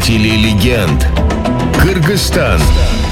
Искатели легенд. Кыргызстан.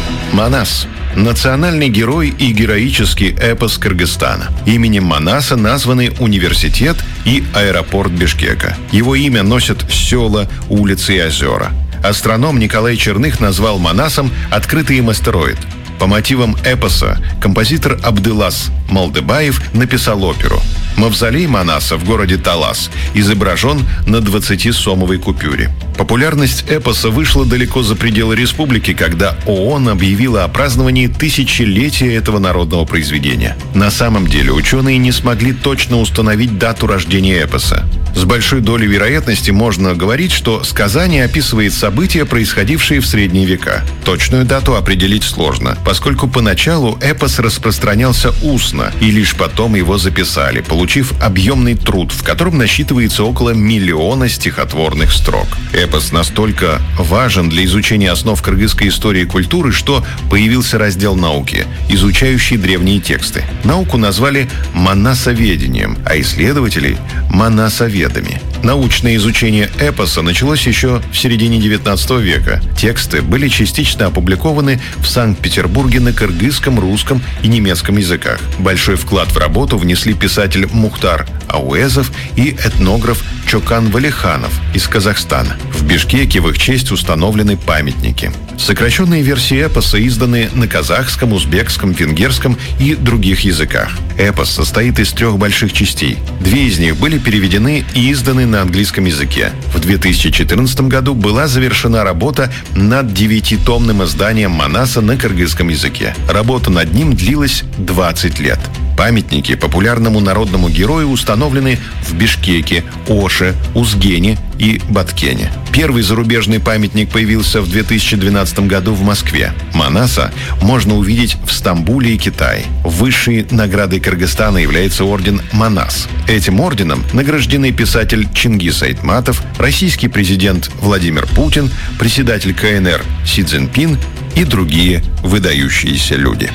Манас – национальный герой и героический эпос Кыргызстана. Именем Манаса названы университет и аэропорт Бишкека. Его имя носят села, улицы и озера. Астроном Николай Черных назвал Манасом открытый им астероид. По мотивам эпоса композитор Абдылас Малдыбаев написал оперу. Мавзолей Манаса в городе Талас изображен на 20-сомовой купюре. Популярность эпоса вышла далеко за пределы республики, когда ООН объявила о праздновании тысячелетия этого народного произведения. На самом деле ученые не смогли точно установить дату рождения эпоса. С большой долей вероятности можно говорить, что сказание описывает события, происходившие в средние века. Точную дату определить сложно, поскольку поначалу эпос распространялся устно, и лишь потом его записали, получив объемный труд, в котором насчитывается около 1 миллиона стихотворных строк. Эпос настолько важен для изучения основ кыргызской истории и культуры, что появился раздел науки, изучающий древние тексты. Науку назвали манасоведением, а исследователей – манасоведами. Научное изучение эпоса началось еще в середине XIX века. Тексты были частично опубликованы в Санкт-Петербурге на кыргызском, русском и немецком языках. Большой вклад в работу внесли писатель Мухтар Ауэзов и этнограф Чокан Валиханов из Казахстана. В Бишкеке в их честь установлены памятники. Сокращенные версии эпоса изданы на казахском, узбекском, венгерском и других языках. Эпос состоит из 3 больших частей. 2 из них были переведены и изданы на английском языке. В 2014 году была завершена работа над 9-томным изданием Манаса на кыргызском языке. Работа над ним длилась 20 лет. Памятники популярному народному герою установлены в Бишкеке, Оше, Узгене и Баткене. Первый зарубежный памятник появился в 2012 году в Москве. Манаса можно увидеть в Стамбуле и Китае. Высшей наградой Кыргызстана является орден Манас. Этим орденом награждены писатель Чингис Айтматов, российский президент Владимир Путин, председатель КНР Си Цзиньпин и другие выдающиеся люди.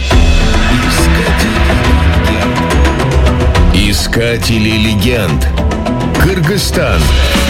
Искатели легенд. Кыргызстан.